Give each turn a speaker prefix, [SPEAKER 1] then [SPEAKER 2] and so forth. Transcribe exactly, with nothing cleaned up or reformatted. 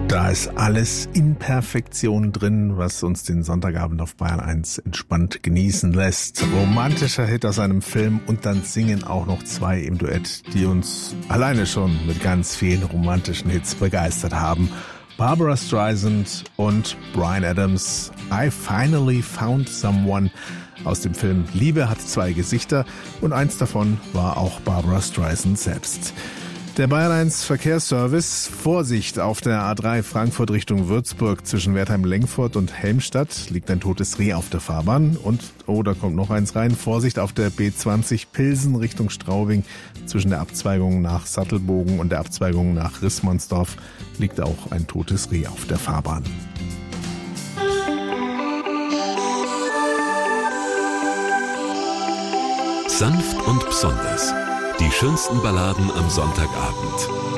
[SPEAKER 1] Da ist alles in Perfektion drin, was uns den Sonntagabend auf Bayern eins entspannt genießen lässt. Romantischer Hit aus einem Film und dann singen auch noch zwei im Duett, die uns alleine schon mit ganz vielen romantischen Hits begeistert haben. Barbra Streisand und Bryan Adams, I Finally Found Someone aus dem Film Liebe hat zwei Gesichter und eins davon war auch Barbra Streisand selbst. Der Bayern eins Verkehrsservice, Vorsicht, auf der A drei Frankfurt Richtung Würzburg zwischen Wertheim-Lengfurt und Helmstadt liegt ein totes Reh auf der Fahrbahn und, oh, da kommt noch eins rein, Vorsicht auf der B zwanzig Pilsen Richtung Straubing zwischen der Abzweigung nach Sattelbogen und der Abzweigung nach Rissmannsdorf liegt auch ein totes Reh auf der Fahrbahn.
[SPEAKER 2] Sanft und besonders. Die schönsten Balladen am Sonntagabend.